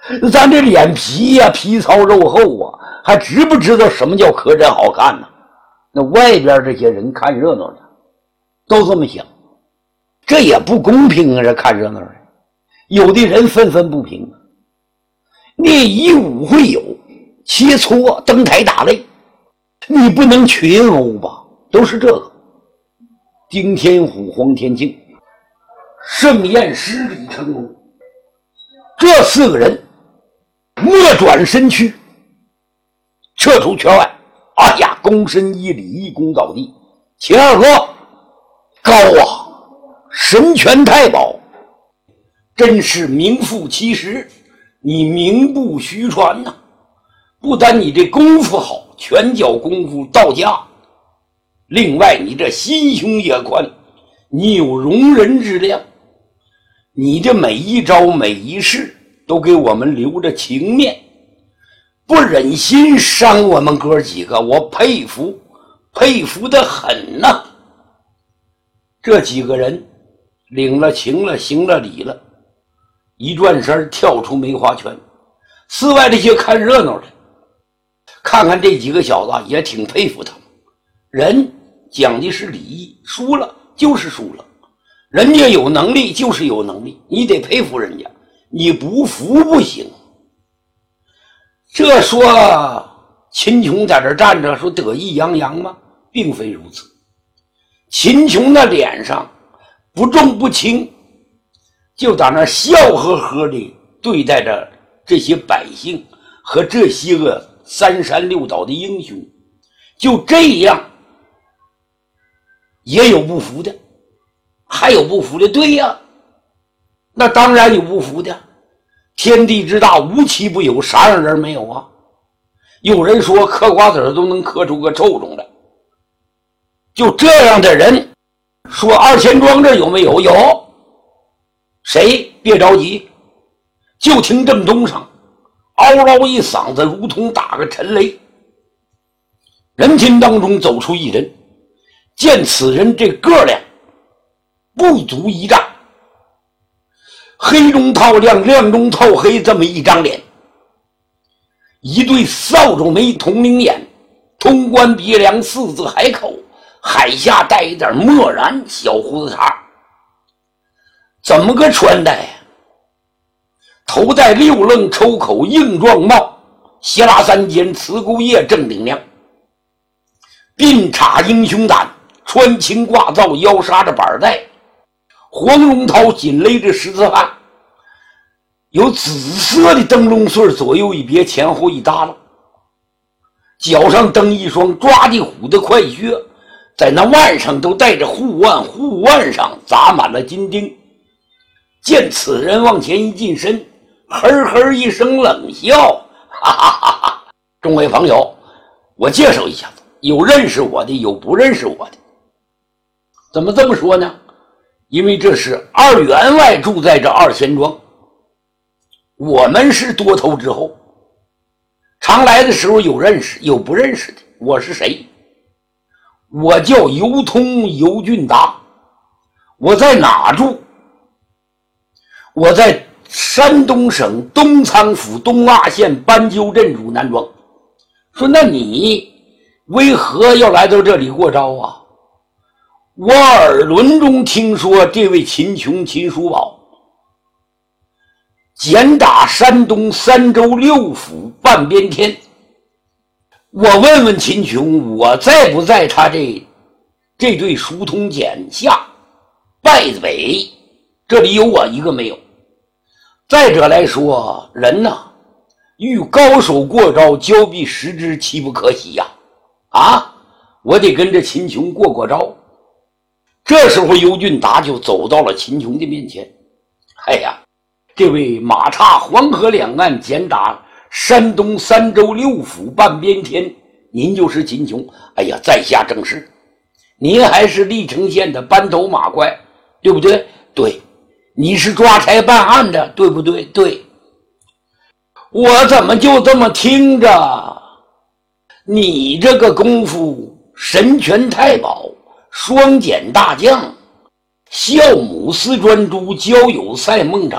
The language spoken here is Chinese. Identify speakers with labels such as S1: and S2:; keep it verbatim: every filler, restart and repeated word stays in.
S1: 咱这脸皮呀、啊，皮糙肉厚啊，还知不知道什么叫客栈好看呢？那外边这些人看热闹的都这么想，这也不公平啊！这看热闹的，有的人愤愤不平啊。你以武会友，切磋登台打擂，你不能群殴吧？都是这个。丁天虎、黄天庆盛宴失礼成功，这四个人莫转身躯，撤出圈外。哎呀，躬身一礼，一躬倒地。秦二哥，高啊，神拳太保，真是名副其实，你名不虚传呐、啊！不但你这功夫好，拳脚功夫到家，另外你这心胸也宽，你有容人之量，你这每一招每一式都给我们留着情面，不忍心伤我们哥几个，我佩服佩服得很呐、啊！这几个人领了情了，行了礼了，一转身跳出梅花圈。寺外这些看热闹的看看这几个小子，也挺佩服他们。人讲的是礼仪，输了就是输了，人家有能力就是有能力，你得佩服人家，你不服不行。这说秦琼在这站着说得意洋洋吗？并非如此。秦琼的脸上不重不轻，就在那笑呵呵地对待着这些百姓和这些个三山六岛的英雄。就这样，也有不服的，还有不服的，对呀，那当然有不服的。天地之大，无奇不有，啥样人没有啊？有人说嗑瓜子都能嗑出个臭虫来，就这样的人，说二钱庄这有没有？有。谁？别着急，就听正东上嗷嗷一嗓子，如同打个沉雷。人群当中走出一人，见此人这个量不足一丈，黑中透亮，亮中透黑，这么一张脸，一对扫帚眉，铜铃眼，通关鼻梁，四字海口，海下带一点漠然，小胡子茬。怎么个穿戴呀？头戴六愣抽口硬状帽，斜拉三尖，瓷钩叶正顶亮，鬓插英雄胆，穿青挂皂，腰杀着板带，黄绒绦紧勒着十字汉，有紫色的灯笼穗左右一别，前后一耷拉，脚上蹬一双抓地虎的快靴，在那腕上都带着护腕，护腕上砸满了金钉。见此人往前一近身，呵呵一声冷笑，哈哈哈哈！众位朋友，我介绍一下子，有认识我的，有不认识我的。怎么这么说呢？因为这是二员外住在这二钱庄，我们是多头之后，常来的时候有认识有不认识的。我是谁？我叫尤通尤俊达。我在哪住？我在山东省东仓府东洼县斑鸠镇汝南庄。说那你为何要来到这里过招啊？我耳轮中听说这位秦琼秦叔宝简打山东三州六府半边天，我问问秦琼，我在不在他这这对书通简下败北？这里有我一个没有。再者来说，人呐，遇高手过招，交臂十之，岂不可喜呀？啊，我得跟着秦琼过过招。这时候尤俊达就走到了秦琼的面前。哎呀，这位马踏黄河两岸，简打山东三州六府半边天，您就是秦琼。哎呀，在下正是。您还是历城县的斑头马怪，对不对？对。你是抓差办案的，对不对？对。我怎么就这么听着你这个功夫神拳太保，双锏大将，孝母司专诸，交友赛孟尝，